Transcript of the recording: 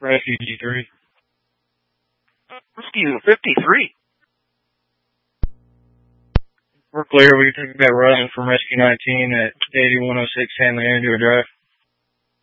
Rescue G3. Rescue 53. We're clear. We took that run from Rescue 19 at 8106 San Leandro Drive.